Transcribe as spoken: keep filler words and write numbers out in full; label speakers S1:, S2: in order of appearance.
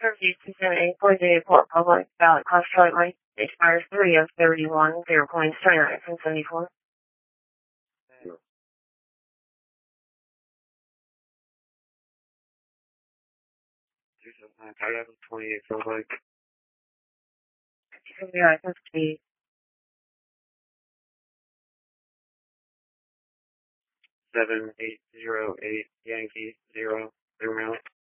S1: Turkey two seven eight four J Port Public, ballot cost flight rate, expires three of thirty-one, zero point seven four.
S2: twenty-eight, feels like.
S1: Yeah, I be
S2: seven eight zero eight Yankee zero zero.